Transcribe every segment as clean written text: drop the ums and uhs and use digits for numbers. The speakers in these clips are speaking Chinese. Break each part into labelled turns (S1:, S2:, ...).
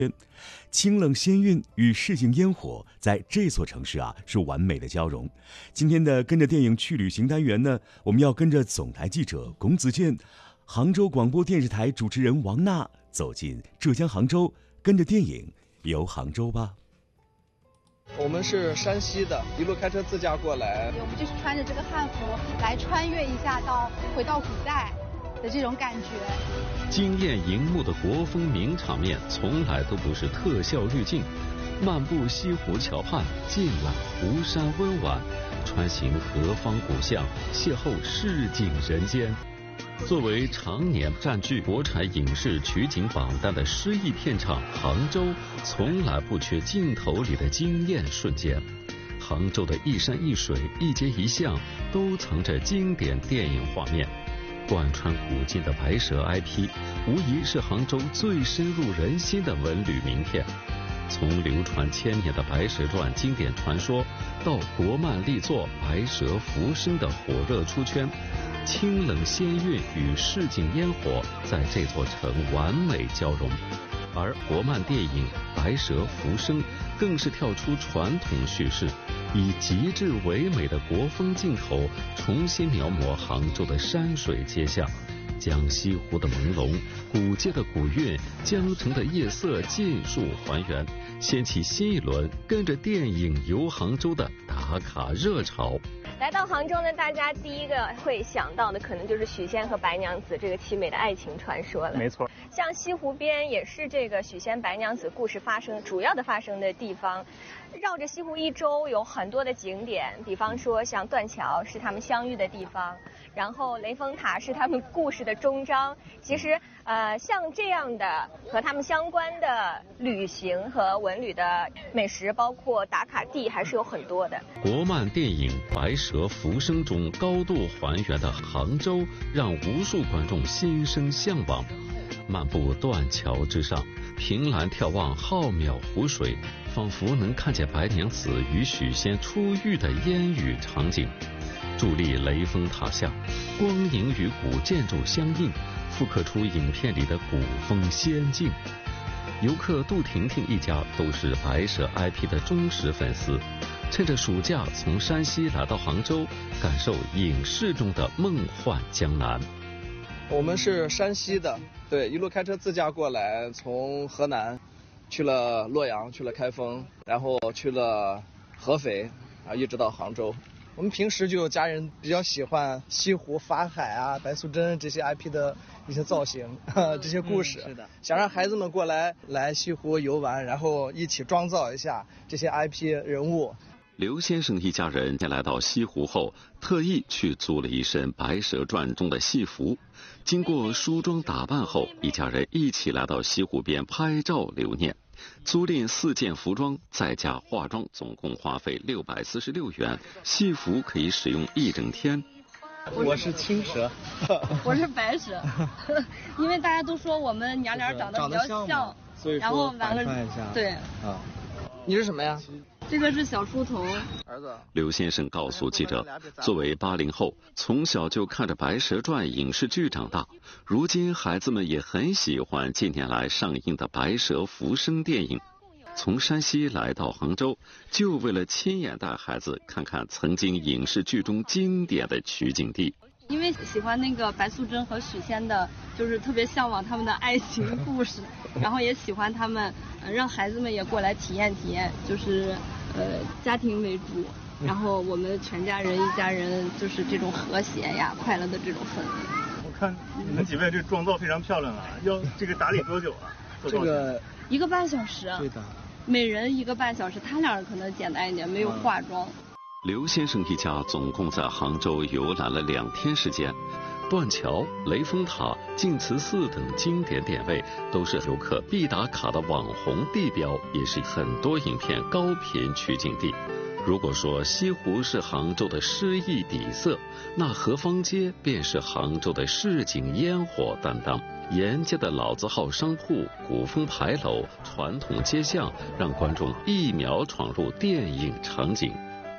S1: 清冷仙韵与市井烟火在这座城市是完美的交融。今天的跟着电影去旅行单元呢，我们要跟着总台记者龚子健、杭州广播电视台主持人王娜走进浙江杭州，跟着电影游杭州吧。
S2: 我们是山西的，一路开车自驾过来。
S3: 我们就是穿着这个汉服来穿越一下回到古代的这种感觉。
S4: 惊艳荧幕的国风名场面从来都不是特效滤镜。漫步西湖桥畔，尽览湖山温婉，穿行何方古巷，邂逅市井人间。作为常年占据国产影视取景榜单的诗意片场，杭州从来不缺镜头里的惊艳瞬间。杭州的一山一水、一街一巷都藏着经典电影画面。贯穿古今的白蛇 IP， 无疑是杭州最深入人心的文旅名片。从流传千年的《白蛇传》经典传说，到国漫力作《白蛇浮生》的火热出圈，清冷仙韵与市井烟火在这座城完美交融。而国漫电影《白蛇浮生》更是跳出传统叙事，以极致唯美的国风镜头重新描摹杭州的山水街巷，将西湖的朦胧、古街的古韵、江城的夜色尽数还原，掀起新一轮跟着电影游杭州的打卡热潮。
S5: 来到杭州呢，大家第一个会想到的可能就是许仙和白娘子这个凄美的爱情传说了。
S6: 没错，
S5: 像西湖边也是这个许仙白娘子故事主要的发生的地方。绕着西湖一周有很多的景点，比方说像断桥是他们相遇的地方，然后雷峰塔是他们故事的终章。其实像这样的和他们相关的旅行和文旅的美食，包括打卡地，还是有很多的。
S4: 国漫电影《白蛇浮生》中高度还原的杭州，让无数观众心生向往。漫步断桥之上，凭栏眺望浩渺湖水，仿佛能看见白娘子与许仙初遇的烟雨场景。伫立雷峰塔下，光影与古建筑相映，复刻出影片里的古风仙境。游客杜婷婷一家都是白蛇 IP 的忠实粉丝，趁着暑假从山西来到杭州，感受影视中的梦幻江南。
S2: 我们是山西的，对，一路开车自驾过来，从河南去了洛阳，去了开封，然后去了合肥，一直到杭州。我们平时就有家人比较喜欢西湖、法海白素贞这些 IP 的一些造型，这些故事，是的，想让孩子们过来西湖游玩，然后一起妆造一下这些 IP 人物。
S4: 刘先生一家人来到西湖后，特意去租了一身《白蛇传》中的戏服。经过梳妆打扮后，一家人一起来到西湖边拍照留念。租赁4件服装，再加化妆，总共花费646元。戏服可以使用1整天。
S2: 我是青蛇，
S3: 我是白蛇，因为大家都说我们娘俩长得比较像，
S2: 所以
S3: 然后完了，对，
S2: 你是什么呀？
S3: 这个是小书童
S2: 儿子。
S4: 刘先生告诉记者，作为80后，从小就看着《白蛇传》影视剧长大，如今孩子们也很喜欢近年来上映的《白蛇浮生》电影。从山西来到杭州，就为了亲眼带孩子看看曾经影视剧中经典的取景地。
S3: 因为喜欢那个白素贞和许仙的，就是特别向往他们的爱情故事，然后也喜欢他们，让孩子们也过来体验体验，就是家庭为主，然后我们全家人一家人就是这种和谐呀、快乐的这种氛围。
S6: 我看你们几位这妆造非常漂亮啊，要这个打理多久啊？
S2: 这个
S3: 1个半小时，
S2: 对的，
S3: 每人1个半小时，他俩可能简单一点，没有化妆。
S4: 刘先生一家总共在杭州游览了2天时间，断桥、雷峰塔、净慈寺等经典点位都是游客必打卡的网红地标，也是很多影片高频取景地。如果说西湖是杭州的诗意底色，那河坊街便是杭州的市井烟火担当。沿街的老字号商铺、古风牌楼、传统街巷，让观众一秒闯入电影场景。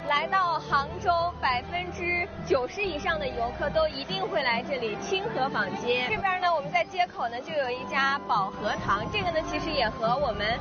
S5: 来到杭州，90%以上的游客都一定会来这里清河坊街。这边呢，我们在街口呢就有一家保和堂，这个呢其实也和我们